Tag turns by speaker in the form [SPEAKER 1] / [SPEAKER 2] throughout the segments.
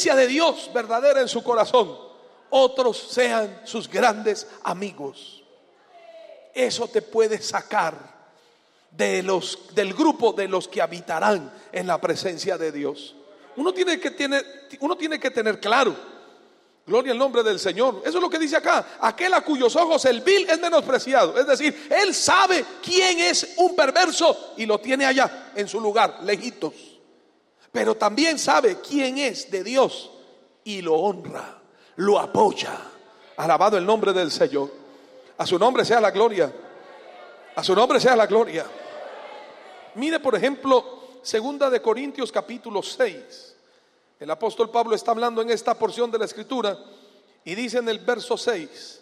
[SPEAKER 1] presencia de Dios verdadera en su corazón, otros sean sus grandes amigos. Eso te puede sacar del grupo de los que habitarán en la presencia de Dios. Uno tiene que tener claro, gloria al nombre del Señor. Eso es lo que dice acá: aquel a cuyos ojos el vil es menospreciado. Es decir, él sabe quién es un perverso y lo tiene allá en su lugar, lejitos. Pero también sabe quién es de Dios y lo honra, lo apoya. Alabado el nombre del Señor. A su nombre sea la gloria. A su nombre sea la gloria. Mire, por ejemplo, 2 Corintios capítulo 6. El apóstol Pablo está hablando en esta porción de la escritura y dice en el verso 6,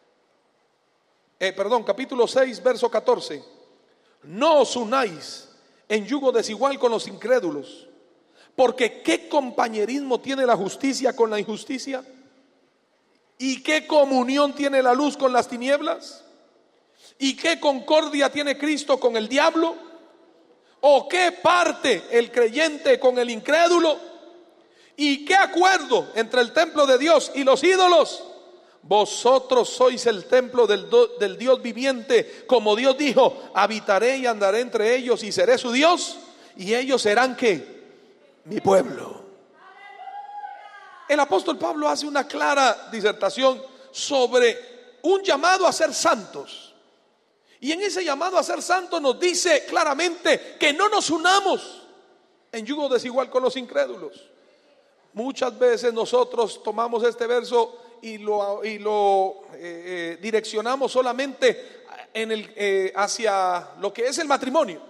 [SPEAKER 1] capítulo 6, verso 14: no os unáis en yugo desigual con los incrédulos, porque ¿qué compañerismo tiene la justicia con la injusticia? ¿Y qué comunión tiene la luz con las tinieblas? ¿Y qué concordia tiene Cristo con el diablo? ¿O qué parte el creyente con el incrédulo? ¿Y qué acuerdo entre el templo de Dios y los ídolos? Vosotros sois el templo del Dios viviente, como Dios dijo: habitaré y andaré entre ellos y seré su Dios, y ellos serán ¿qué? Mi pueblo. El apóstol Pablo hace una clara disertación sobre un llamado a ser santos. Y en ese llamado a ser santos nos dice claramente que no nos unamos en yugo desigual con los incrédulos. Muchas veces nosotros tomamos este verso y lo direccionamos solamente hacia lo que es el matrimonio.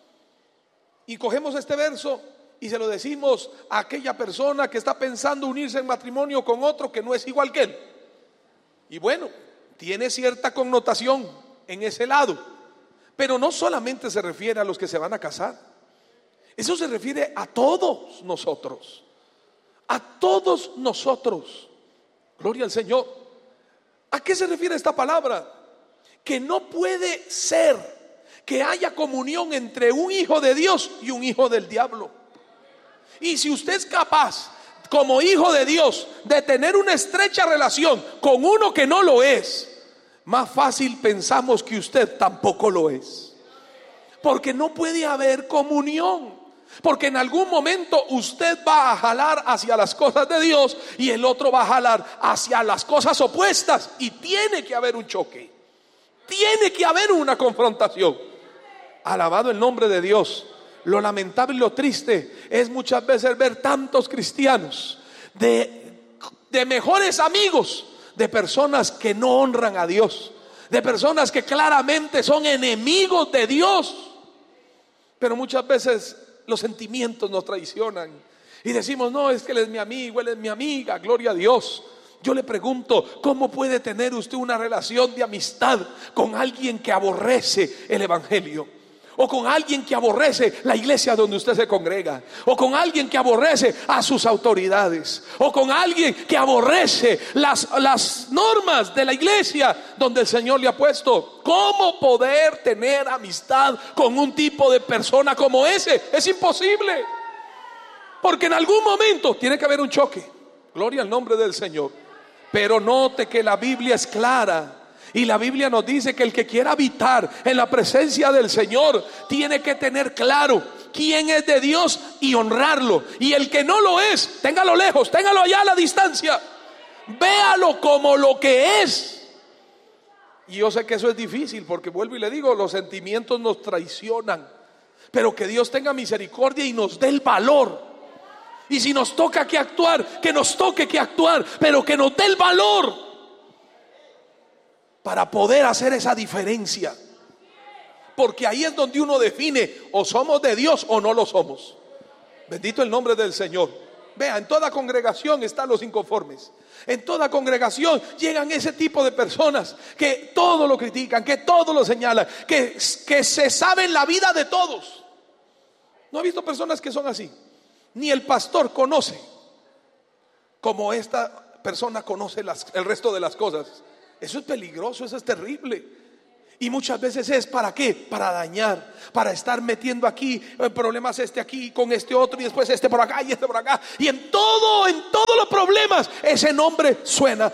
[SPEAKER 1] Y cogemos este verso y se lo decimos a aquella persona que está pensando unirse en matrimonio con otro que no es igual que él. Y bueno, tiene cierta connotación en ese lado, pero no solamente se refiere a los que se van a casar. Eso se refiere a todos nosotros. A todos nosotros. Gloria al Señor. ¿A qué se refiere esta palabra? Que no puede ser que haya comunión entre un hijo de Dios y un hijo del diablo. Y si usted es capaz, como hijo de Dios, de tener una estrecha relación con uno que no lo es, más fácil pensamos que usted tampoco lo es. Porque no puede haber comunión. Porque en algún momento usted va a jalar hacia las cosas de Dios y el otro va a jalar hacia las cosas opuestas. Y tiene que haber un choque. Tiene que haber una confrontación. Alabado el nombre de Dios. Lo lamentable y lo triste es muchas veces ver tantos cristianos de mejores amigos, de personas que no honran a Dios, de personas que claramente son enemigos de Dios. Pero muchas veces los sentimientos nos traicionan y decimos: no, es que él es mi amigo, él es mi amiga. Gloria a Dios. Yo le pregunto: ¿cómo puede tener usted una relación de amistad con alguien que aborrece el evangelio? O con alguien que aborrece la iglesia donde usted se congrega, o con alguien que aborrece a sus autoridades, o con alguien que aborrece las normas de la iglesia donde el Señor le ha puesto. ¿Cómo poder tener amistad con un tipo de persona como ese? Es imposible, porque en algún momento tiene que haber un choque. Gloria al nombre del Señor. Pero note que la Biblia es clara. Y la Biblia nos dice que el que quiera habitar en la presencia del Señor tiene que tener claro quién es de Dios y honrarlo. Y el que no lo es, téngalo lejos, téngalo allá a la distancia. Véalo como lo que es. Y yo sé que eso es difícil, porque vuelvo y le digo, los sentimientos nos traicionan. Pero que Dios tenga misericordia y nos dé el valor. Y si nos toca que actuar, que nos toque que actuar, pero que nos dé el valor para poder hacer esa diferencia. Porque ahí es donde uno define: o somos de Dios o no lo somos. Bendito el nombre del Señor. Vea, en toda congregación están los inconformes. En toda congregación llegan ese tipo de personas que todo lo critican, que todo lo señalan, que se saben la vida de todos. ¿No ha visto personas que son así? Ni el pastor conoce como esta persona conoce el resto de las cosas. Eso es peligroso, eso es terrible. Y muchas veces es ¿para qué? Para dañar, para estar metiendo aquí problemas aquí con este otro, y después este por acá y este por acá. Y en todo tenga problemas, ese nombre suena.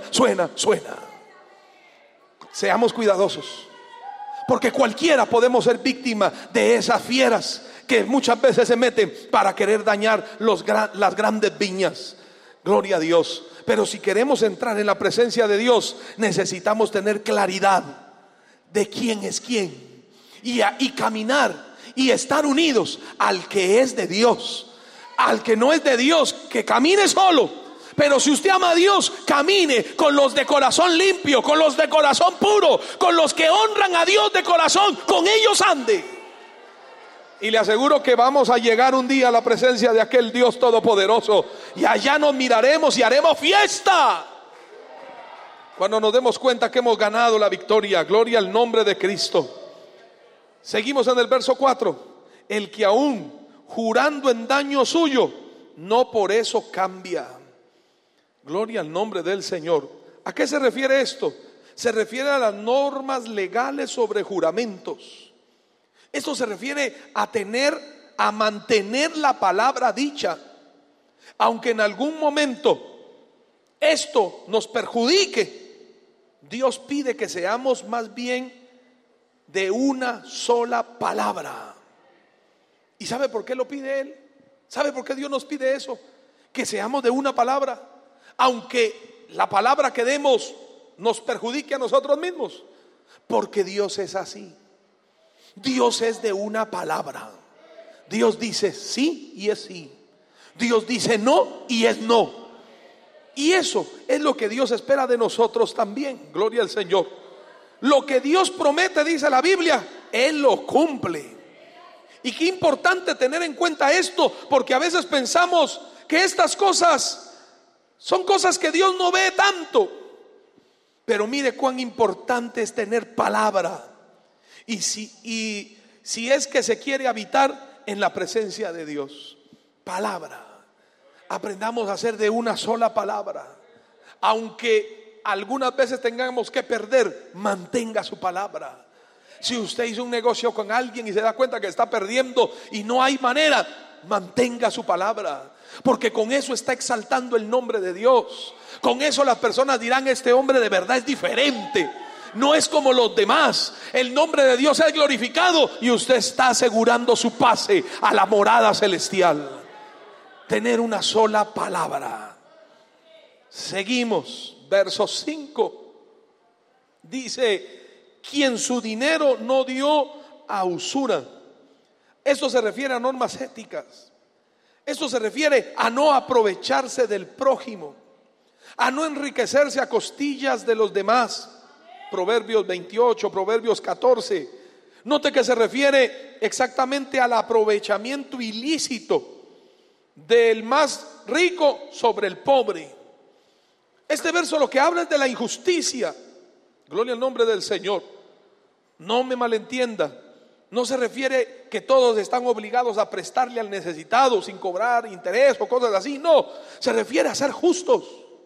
[SPEAKER 1] Seamos cuidadosos, porque cualquiera podemos ser víctima de esas fieras que muchas veces se meten para querer dañar las grandes viñas. Gloria a Dios. Pero si queremos entrar en la presencia de Dios, necesitamos tener claridad de quién es quién y caminar y estar unidos al que es de Dios. Al que no es de Dios, que camine solo. Pero si usted ama a Dios, camine con los de corazón limpio, con los de corazón puro, con los que honran a Dios de corazón, con ellos ande. Y le aseguro que vamos a llegar un día a la presencia de aquel Dios todopoderoso, y allá nos miraremos y haremos fiesta cuando nos demos cuenta que hemos ganado la victoria. Gloria al nombre de Cristo. Seguimos en el verso 4. El que aún jurando en daño suyo, no por eso cambia. Gloria al nombre del Señor. ¿A qué se refiere esto? Se refiere a las normas legales sobre juramentos. Esto se refiere a mantener la palabra dicha, aunque en algún momento esto nos perjudique. Dios pide que seamos más bien de una sola palabra. ¿Y sabe por qué lo pide Él? ¿Sabe por qué Dios nos pide eso? Que seamos de una palabra, aunque la palabra que demos nos perjudique a nosotros mismos, porque Dios es así. Dios es de una palabra. Dios dice sí y es sí. Dios dice no y es no. Y eso es lo que Dios espera de nosotros también. Gloria al Señor. Lo que Dios promete, dice la Biblia, Él lo cumple. Y qué importante tener en cuenta esto, porque a veces pensamos que estas cosas son cosas que Dios no ve tanto. Pero mire cuán importante es tener palabra. Y si es que se quiere habitar en la presencia de Dios, palabra. Aprendamos a ser de una sola palabra. Aunque algunas veces tengamos que perder, mantenga su palabra. Si usted hizo un negocio con alguien y se da cuenta que está perdiendo y no hay manera, mantenga su palabra, porque con eso está exaltando el nombre de Dios. Con eso las personas dirán: este hombre de verdad es diferente, no es como los demás. El nombre de Dios es glorificado y usted está asegurando su pase a la morada celestial. Tener una sola palabra. Seguimos, verso 5. Dice: quien su dinero no dio a usura. Esto se refiere a normas éticas. Esto se refiere a no aprovecharse del prójimo, a no enriquecerse a costillas de los demás. Proverbios 28, Proverbios 14. Note que se refiere exactamente al aprovechamiento ilícito del más rico sobre el pobre. Este verso lo que habla es de la injusticia. Gloria al nombre del Señor. No me malentienda. No se refiere que todos están obligados a prestarle al necesitado sin cobrar interés o cosas así. No, se refiere a ser justos.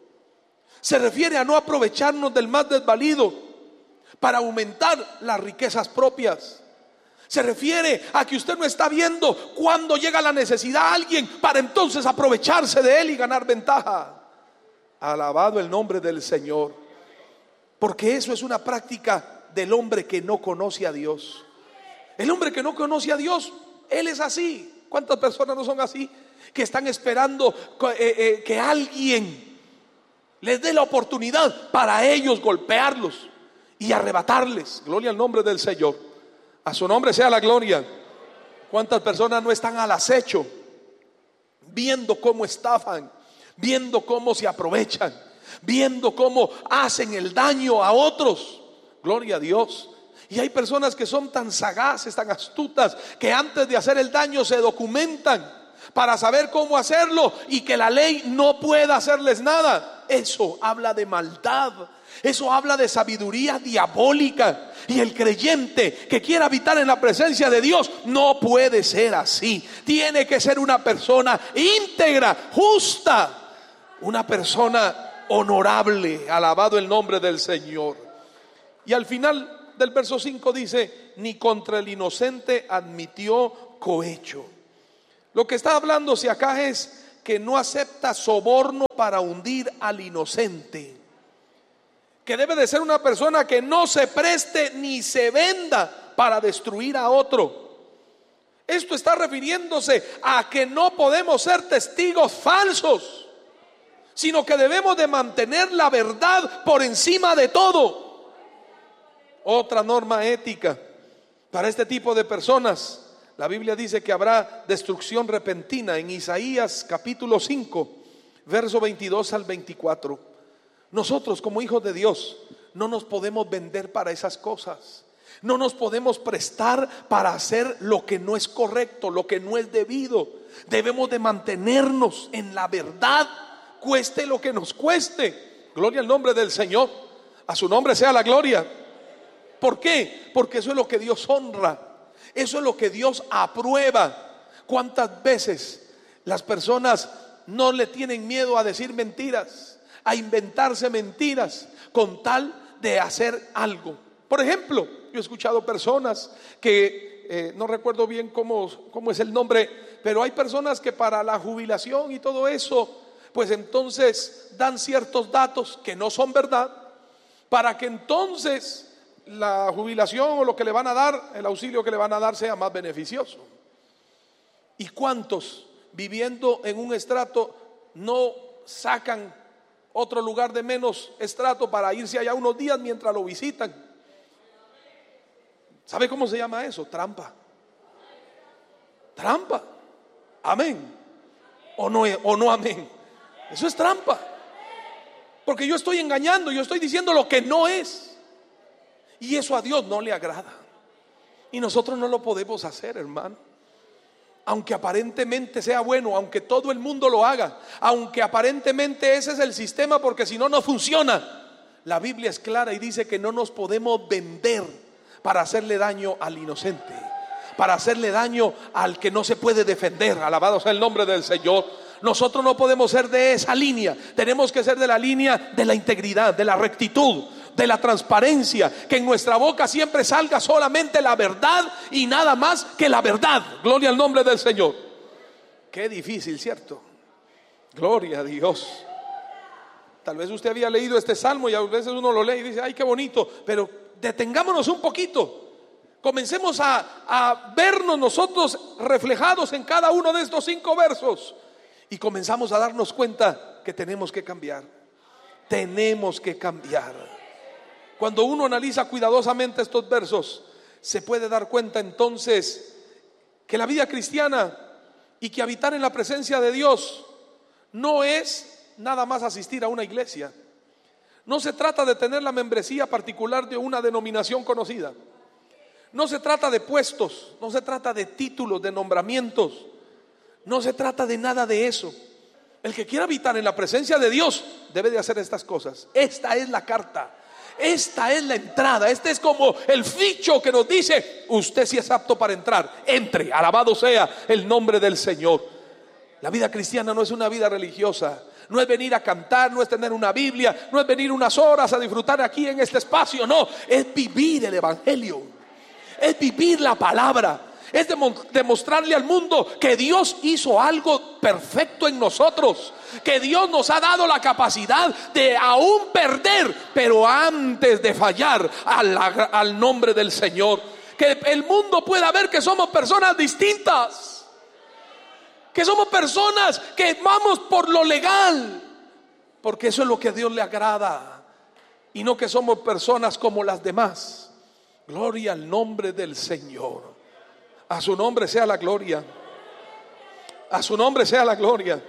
[SPEAKER 1] Se refiere a no aprovecharnos del más desvalido para aumentar las riquezas propias. Se refiere a que usted no está viendo cuando llega la necesidad a alguien para entonces aprovecharse de él y ganar ventaja. Alabado el nombre del Señor. Porque eso es una práctica del hombre que no conoce a Dios. El hombre que no conoce a Dios, él es así. ¿Cuántas personas no son así? Que están esperando que alguien les dé la oportunidad para ellos golpearlos y arrebatarles. Gloria al nombre del Señor. A su nombre sea la gloria. ¿Cuántas personas no están al acecho, viendo cómo estafan, viendo cómo se aprovechan, viendo cómo hacen el daño a otros? Gloria a Dios. Y hay personas que son tan sagaces, tan astutas, que antes de hacer el daño se documentan para saber cómo hacerlo y que la ley no pueda hacerles nada. Eso habla de maldad. Eso habla de sabiduría diabólica. Y el creyente que quiera habitar en la presencia de Dios no puede ser así. Tiene que ser una persona íntegra, justa, una persona honorable. Alabado el nombre del Señor. Y al final del verso 5 dice: ni contra el inocente admitió cohecho. Lo que está hablándose acá es que no acepta soborno para hundir al inocente. Que debe de ser una persona que no se preste ni se venda para destruir a otro. Esto está refiriéndose a que no podemos ser testigos falsos, sino que debemos de mantener la verdad por encima de todo. Otra norma ética para este tipo de personas. La Biblia dice que habrá destrucción repentina en Isaías capítulo 5, verso 22 al 24. Nosotros como hijos de Dios no nos podemos vender para esas cosas. No nos podemos prestar para hacer lo que no es correcto, lo que no es debido. Debemos de mantenernos en la verdad, cueste lo que nos cueste. Gloria al nombre del Señor. A su nombre sea la gloria. ¿Por qué? Porque eso es lo que Dios honra. Eso es lo que Dios aprueba. ¿Cuántas veces las personas no le tienen miedo a decir mentiras, a inventarse mentiras con tal de hacer algo? Por ejemplo, yo he escuchado personas que no recuerdo bien cómo es el nombre, pero hay personas que para la jubilación y todo eso, pues entonces dan ciertos datos que no son verdad, para que entonces la jubilación o lo que le van a dar, el auxilio que le van a dar, sea más beneficioso. ¿Y cuántos viviendo en un estrato no sacan otro lugar de menos estrato para irse allá unos días mientras lo visitan? ¿Sabe cómo se llama eso? Trampa. Trampa. Amén. O no amén. Eso es trampa. Porque yo estoy engañando, yo estoy diciendo lo que no es. Y eso a Dios no le agrada. Y nosotros no lo podemos hacer, hermano. Aunque aparentemente sea bueno, aunque todo el mundo lo haga, aunque aparentemente ese es el sistema, porque si no, no funciona. La Biblia es clara y dice que no nos podemos vender para hacerle daño al inocente, para hacerle daño al que no se puede defender. Alabado sea el nombre del Señor. Nosotros no podemos ser de esa línea. Tenemos que ser de la línea de la integridad, de la rectitud, de la transparencia, que en nuestra boca siempre salga solamente la verdad y nada más que la verdad. Gloria al nombre del Señor. Qué difícil, ¿cierto? Gloria a Dios. Tal vez usted había leído este salmo y a veces uno lo lee y dice, ay, qué bonito, pero detengámonos un poquito. Comencemos a vernos nosotros reflejados en cada uno de estos 5 versos y comenzamos a darnos cuenta que tenemos que cambiar. Tenemos que cambiar. Cuando uno analiza cuidadosamente estos versos, se puede dar cuenta entonces que la vida cristiana y que habitar en la presencia de Dios no es nada más asistir a una iglesia. No se trata de tener la membresía particular de una denominación conocida. No se trata de puestos, no se trata de títulos, de nombramientos. No se trata de nada de eso. El que quiera habitar en la presencia de Dios debe de hacer estas cosas. Esta es la carta. Esta es la entrada. Este es como el ficho que nos dice: usted sí es apto para entrar, entre. Alabado sea el nombre del Señor. La vida cristiana no es una vida religiosa. No es venir a cantar, no es tener una Biblia, no es venir unas horas a disfrutar aquí en este espacio. No, es vivir el evangelio. Es vivir la palabra. Es demostrarle al mundo que Dios hizo algo perfecto en nosotros, que Dios nos ha dado la capacidad de aún perder, pero antes de fallar al nombre del Señor. Que el mundo pueda ver que somos personas distintas, que somos personas que vamos por lo legal, porque eso es lo que a Dios le agrada, y no que somos personas como las demás. Gloria al nombre del Señor. A su nombre sea la gloria. A su nombre sea la gloria.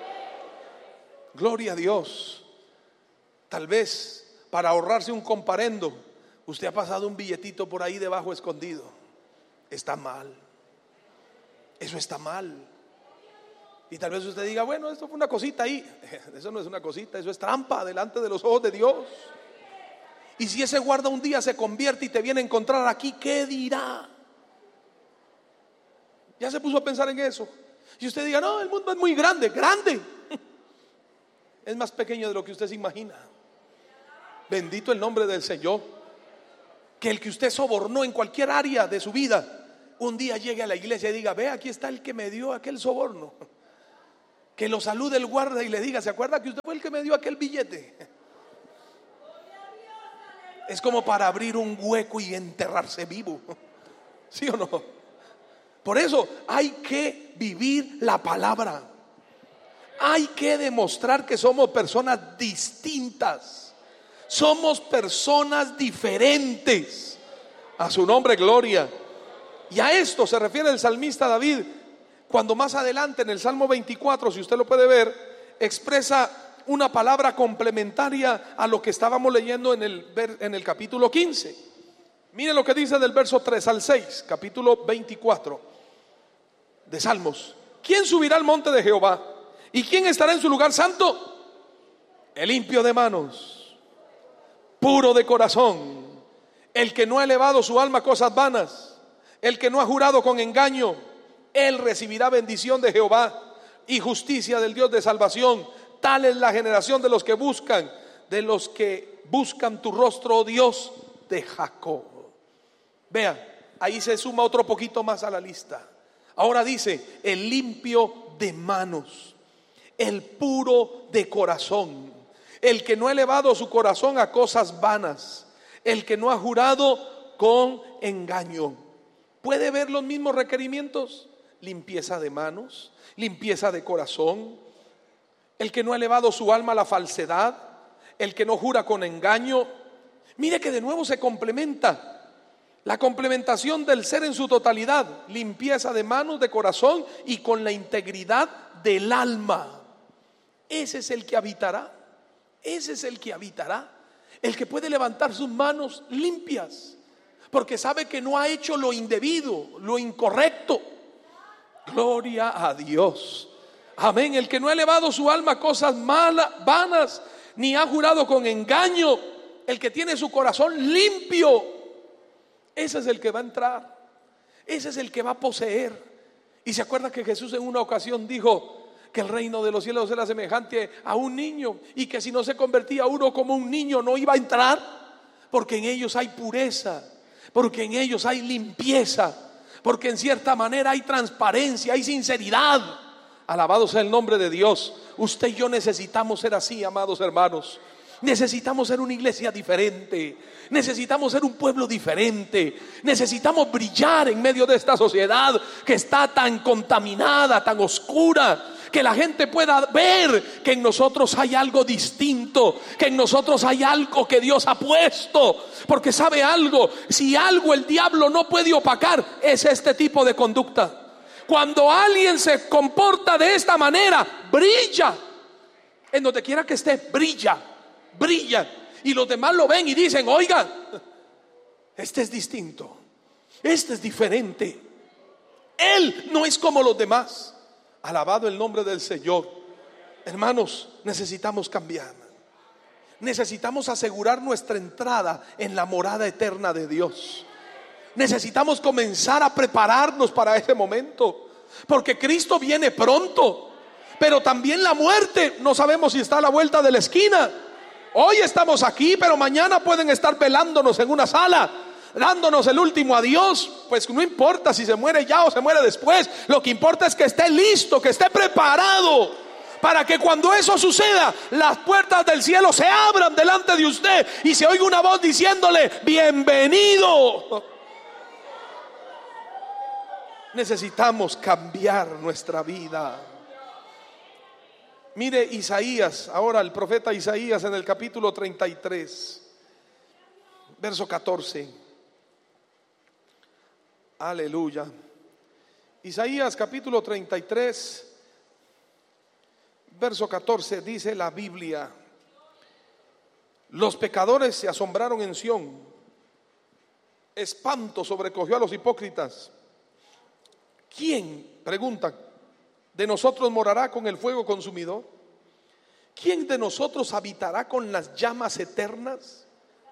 [SPEAKER 1] Gloria a Dios. Tal vez para ahorrarse un comparendo, usted ha pasado un billetito por ahí debajo escondido. Está mal. Eso está mal. Y tal vez usted diga, bueno, esto fue una cosita ahí. Eso no es una cosita, eso es trampa delante de los ojos de Dios. Y si ese guarda un día se convierte y te viene a encontrar aquí, ¿qué dirá? ¿Ya se puso a pensar en eso? Y usted diga, no, el mundo es muy grande. Grande. Es más pequeño de lo que usted se imagina. Bendito el nombre del Señor. Que el que usted sobornó en cualquier área de su vida, un día llegue a la iglesia y diga, ve, aquí está el que me dio aquel soborno. Que lo salude el guarda y le diga: ¿se acuerda que usted fue el que me dio aquel billete? Es como para abrir un hueco y enterrarse vivo. ¿Sí o no? Por eso hay que vivir la palabra. Hay que demostrar que somos personas distintas. Somos personas diferentes. A su nombre, gloria. Y a esto se refiere el salmista David, cuando más adelante en el Salmo 24, si usted lo puede ver, expresa una palabra complementaria a lo que estábamos leyendo en el capítulo 15. Mire lo que dice del verso 3 al 6, capítulo 24 de Salmos. ¿Quién subirá al monte de Jehová? ¿Y quién estará en su lugar santo? El limpio de manos, puro de corazón, el que no ha elevado su alma a cosas vanas, el que no ha jurado con engaño. Él recibirá bendición de Jehová y justicia del Dios de salvación. Tal es la generación de los que buscan tu rostro, oh Dios de Jacob. Vea, ahí se suma otro poquito más a la lista. Ahora dice: el limpio de manos, el puro de corazón, el que no ha elevado su corazón a cosas vanas, el que no ha jurado con engaño. ¿Puede ver los mismos requerimientos? Limpieza de manos, limpieza de corazón, el que no ha elevado su alma a la falsedad, el que no jura con engaño. Mire que de nuevo se complementa. La complementación del ser en su totalidad: limpieza de manos, de corazón y con la integridad del alma. Ese es el que habitará. Ese es el que habitará. El que puede levantar sus manos limpias, porque sabe que no ha hecho lo indebido, lo incorrecto. Gloria a Dios. Amén. El que no ha elevado su alma a cosas malas, vanas, ni ha jurado con engaño. El que tiene su corazón limpio, ese es el que va a entrar. Ese es el que va a poseer. Y se acuerda que Jesús en una ocasión dijo que el reino de los cielos era semejante a un niño, y que si no se convertía uno como un niño no iba a entrar, porque en ellos hay pureza, porque en ellos hay limpieza, porque en cierta manera hay transparencia, hay sinceridad. Alabado sea el nombre de Dios. Usted y yo necesitamos ser así, amados hermanos. Necesitamos ser una iglesia diferente. Necesitamos ser un pueblo diferente. Necesitamos brillar en medio de esta sociedad que está tan contaminada, tan oscura, que la gente pueda ver que en nosotros hay algo distinto, que en nosotros hay algo que Dios ha puesto. Porque sabe algo, si algo el diablo no puede opacar, es este tipo de conducta. Cuando alguien se comporta de esta manera, brilla. En donde quiera que esté, brilla. Y los demás lo ven y dicen: oigan, este es distinto, este es diferente, él no es como los demás. Alabado el nombre del Señor. Hermanos, necesitamos cambiar. Necesitamos asegurar nuestra entrada en la morada eterna de Dios. Necesitamos comenzar a prepararnos para ese momento, porque Cristo viene pronto. Pero también la muerte no sabemos si está a la vuelta de la esquina. Hoy estamos aquí, pero mañana pueden estar velándonos en una sala, dándonos el último adiós. Pues no importa si se muere ya o se muere después. Lo que importa es que esté listo, que esté preparado, para que cuando eso suceda, las puertas del cielo se abran delante de usted y se oiga una voz diciéndole: bienvenido. Necesitamos cambiar nuestra vida. Mire Isaías, ahora el profeta Isaías en el capítulo 33, verso 14. Aleluya. Isaías capítulo 33, verso 14, dice la Biblia: los pecadores se asombraron en Sión, espanto sobrecogió a los hipócritas. ¿Quién, pregunta, de nosotros morará con el fuego consumidor? ¿Quién de nosotros habitará con las llamas eternas?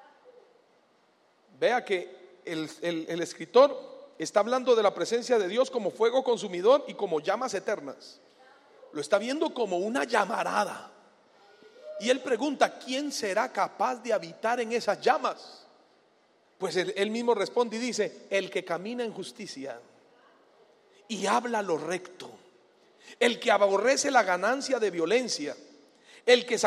[SPEAKER 1] Vea que el escritor está hablando de la presencia de Dios como fuego consumidor y como llamas eternas. Lo está viendo como una llamarada. Y él pregunta: ¿quién será capaz de habitar en esas llamas? Pues él mismo responde y dice: el que camina en justicia y habla lo recto, el que aborrece la ganancia de violencia, el que